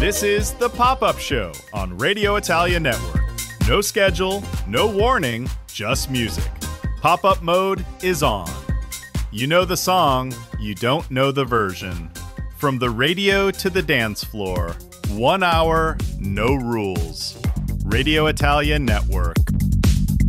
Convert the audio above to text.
This is The Pop-Up Show on Radio Italia Network. No schedule, no warning, just music. Pop-up mode is on. You know the song, you don't know the version. From the radio to the dance floor, 1 hour, no rules. Radio Italia Network.